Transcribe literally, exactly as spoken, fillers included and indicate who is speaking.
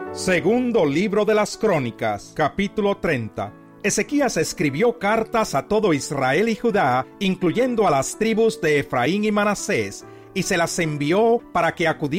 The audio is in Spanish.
Speaker 1: Segundo libro de las Crónicas, capítulo treinta. Ezequías escribió cartas a todo Israel y Judá, incluyendo a las tribus de Efraín y Manasés, y se las envió para que acudieran